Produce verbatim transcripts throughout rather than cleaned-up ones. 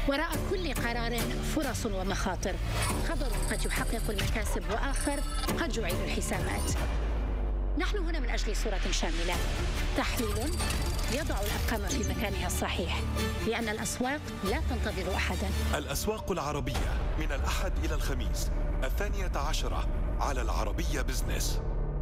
وراء كل قرار فرص ومخاطر، خبر قد يحقق المكاسب وآخر قد يعيد الحسابات. نحن هنا من أجل صورة شاملة، تحليل يضع الأرقام في مكانها الصحيح، لأن الأسواق لا تنتظر أحدا. الأسواق العربية من الأحد إلى الخميس الثانية عشرة على العربية بزنس.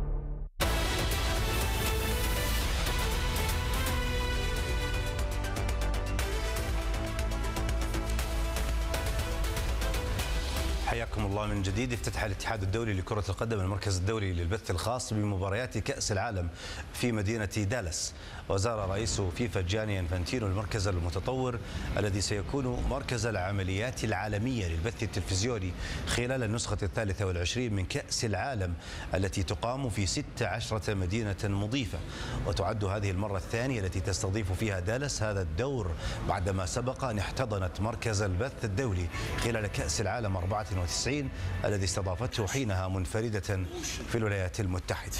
حياكم الله من جديد. افتتح الاتحاد الدولي لكرة القدم المركز الدولي للبث الخاص بمباريات كأس العالم في مدينة دالاس، وزار رئيس فيفا جاني انفانتينو المركز المتطور الذي سيكون مركز العمليات العالمية للبث التلفزيوني خلال النسخة الثالثة والعشرين من كأس العالم التي تقام في ست عشرة مدينة مضيفة، وتعد هذه المرة الثانية التي تستضيف فيها دالاس هذا الدور بعدما سبق أن احتضنت مركز البث الدولي خلال كأس العالم أربعة وتسعين الذي استضافته حينها منفردة في الولايات المتحدة.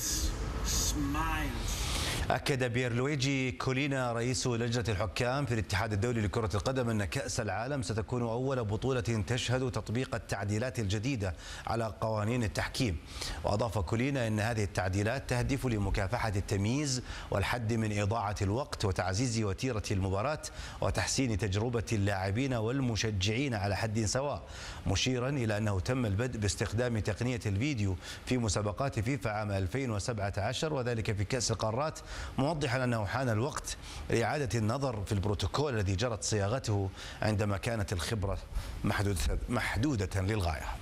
أكد بيرلويجي كولينا رئيس لجنة الحكام في الاتحاد الدولي لكرة القدم أن كأس العالم ستكون أول بطولة تشهد تطبيق التعديلات الجديدة على قوانين التحكيم. وأضاف كولينا أن هذه التعديلات تهدف لمكافحة التمييز والحد من إضاعة الوقت وتعزيز وتيرة المباراة وتحسين تجربة اللاعبين والمشجعين على حد سواء، مشيرا إلى أنه تم البدء باستخدام تقنية الفيديو في مسابقات فيفا عام ألفين وسبعة عشر وذلك في كأس القارات، موضحا أنه حان الوقت لإعادة النظر في البروتوكول الذي جرت صياغته عندما كانت الخبرة محدودة, محدودة للغاية.